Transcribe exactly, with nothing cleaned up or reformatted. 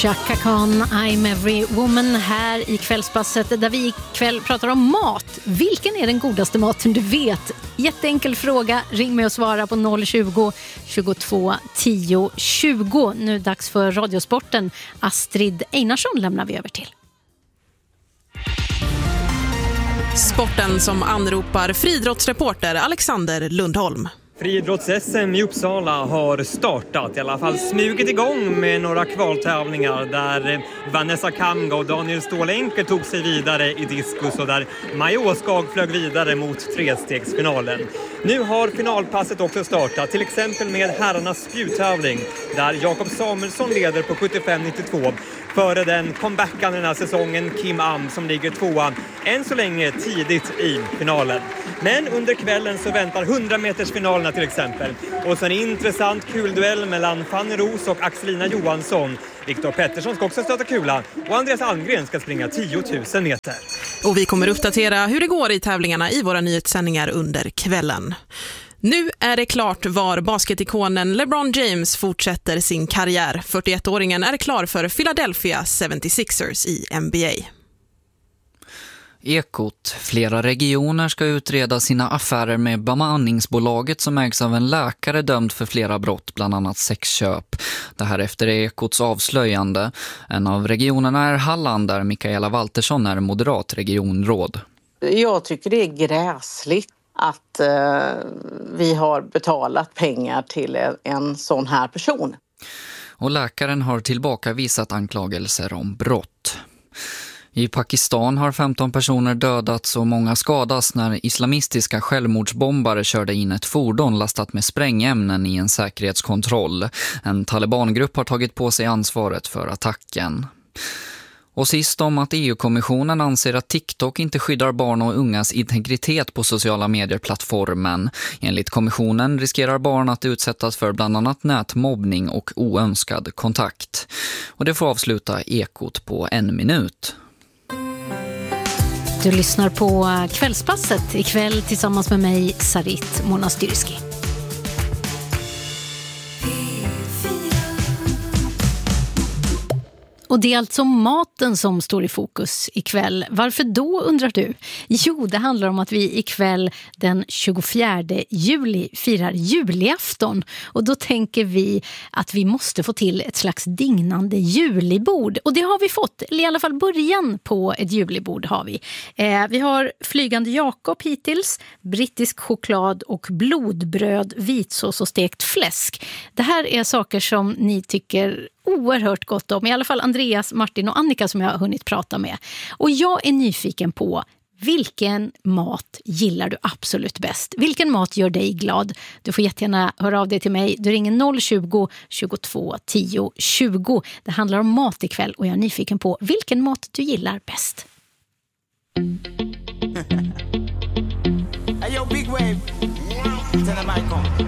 Chaka Khan, I'm Every Woman här i Kvällspasset där vi ikväll pratar om mat. Vilken är den godaste maten du vet? Jätteenkel fråga. Ring mig och svara på noll tjugo, tjugotvå, tio, tjugo. Nu är det dags för Radiosporten. Astrid Einarsson lämnar vi över till. Sporten som anropar friidrottsreporter Alexander Lundholm. Friidrotts-S M i Uppsala har startat, i alla fall smugit igång med några kvaltävlingar där Vanessa Kamga och Daniel Stålenker tog sig vidare i diskus och där Maja Åskag flög vidare mot trestegsfinalen. Nu har finalpasset också startat, till exempel med herrarnas spjuttävling där Jakob Samuelsson leder på sjuttiofem nittiotvå före den comebacken den här säsongen Kim Am som ligger tvåa än så länge tidigt i finalen. Men under kvällen så väntar hundra meters finalerna till exempel. Och så en intressant kulduell mellan Fanny Ros och Axelina Johansson. Viktor Pettersson ska också stöta kula och Andreas Almgren ska springa tio tusen meter. Och vi kommer uppdatera hur det går i tävlingarna i våra nyhetssändningar under kvällen. Nu är det klart var basketikonen LeBron James fortsätter sin karriär. fyrtioettåringen är klar för Philadelphia seventy-sixers i N B A. Ekot. Flera regioner ska utreda sina affärer med bemanningsbolaget som ägs av en läkare dömd för flera brott, bland annat sexköp. Det här efter Ekots avslöjande. En av regionerna är Halland där Mikaela Waltersson är moderat regionråd. Jag tycker det är gräsligt att eh, vi har betalat pengar till en, en sån här person. Och läkaren har tillbakavisat anklagelser om brott. I Pakistan har femton personer dödats och många skadas när islamistiska självmordsbombare körde in ett fordon lastat med sprängämnen i en säkerhetskontroll. En talibangrupp har tagit på sig ansvaret för attacken. Och sist om att E U-kommissionen anser att TikTok inte skyddar barn och ungas integritet på sociala medier-plattformen. Enligt kommissionen riskerar barn att utsättas för bland annat nätmobbning och oönskad kontakt. Och det får avsluta Ekot på en minut. Du lyssnar på Kvällspasset ikväll tillsammans med mig, Sarit Monastyrski. Och det är alltså maten som står i fokus ikväll. Varför då, undrar du? Jo, det handlar om att vi ikväll den tjugofjärde juli firar julafton. Och då tänker vi att vi måste få till ett slags dignande julibord. Och det har vi fått, eller i alla fall början på ett julibord har vi. Eh, vi har flygande Jakob hittills, brittisk choklad och blodbröd, vitsås och stekt fläsk. Det här är saker som ni tycker oerhört gott om, i alla fall Andreas, Martin och Annika som jag har hunnit prata med. Och jag är nyfiken på vilken mat gillar du absolut bäst? Vilken mat gör dig glad? Du får jättegärna höra av dig till mig. Du ringer noll tjugo, tjugotvå, tio, tjugo. Det handlar om mat ikväll och jag är nyfiken på vilken mat du gillar bäst. Hey yo, big wave. Tell them I come.